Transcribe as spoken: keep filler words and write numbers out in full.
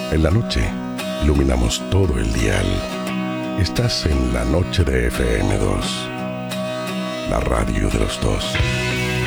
En la noche, iluminamos todo el dial. Estás en la noche de F M dos, la radio de los dos.